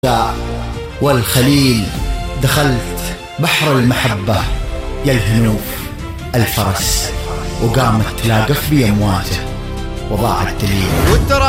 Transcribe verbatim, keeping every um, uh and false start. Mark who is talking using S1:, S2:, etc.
S1: والخليل دخلت بحر المحبة يا الهنوف الفرس، وقامت تلاقف بأمواجه وضاع الدليل.